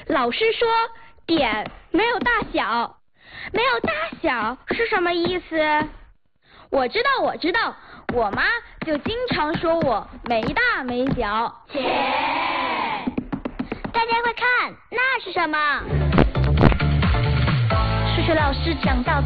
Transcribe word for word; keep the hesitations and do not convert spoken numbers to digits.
老师说点没有大小，没有大小是什么意思？我知道我知道，我妈就经常说我没大没小。 切！大家快看，那是什么？数学老师讲到